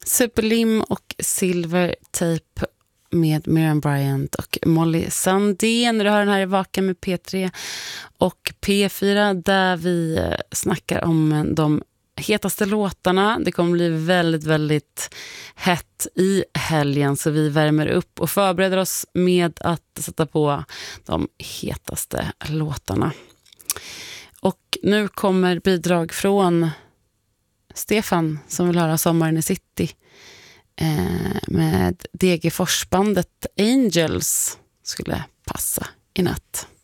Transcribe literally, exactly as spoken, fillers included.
Superlim och Silvertape med Miriam Bryant och Molly Sandén. Du har den här i Vaka med P tre och P fyra där vi snackar om de hetaste låtarna. Det kommer bli väldigt, väldigt hett i helgen, så vi värmer upp och förbereder oss med att sätta på de hetaste låtarna. Och nu kommer bidrag från Stefan som vill höra Sommaren i City eh, med D G Forsbandet Angels skulle passa i natt.